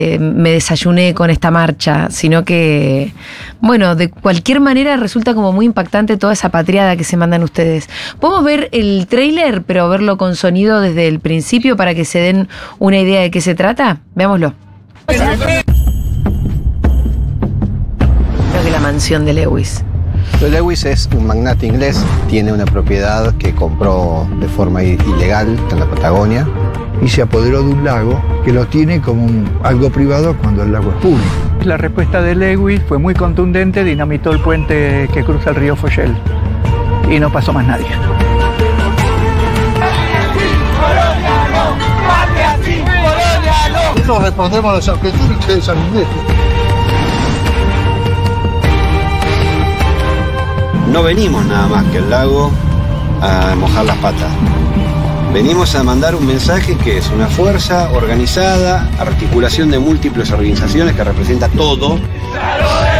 me desayuné con esta marcha, sino que, bueno, de cualquier manera resulta como muy impactante toda esa patriada que se mandan ustedes. Podemos ver el tráiler, pero verlo con sonido desde el principio para que se den una idea de qué se trata. Veámoslo. Creo que la mansión de Lewis. Lewis es un magnate inglés, tiene una propiedad que compró de forma ilegal en la Patagonia. Y se apoderó de un lago que lo tiene como algo privado cuando el lago es público. La respuesta de Lewis fue muy contundente, dinamitó el puente que cruza el río Foyel y no pasó más nadie. Nosotros respondemos a los objetivos y ustedes al inglés. No venimos nada más que al lago a mojar las patas. Venimos a mandar un mensaje que es una fuerza organizada, articulación de múltiples organizaciones que representa todo.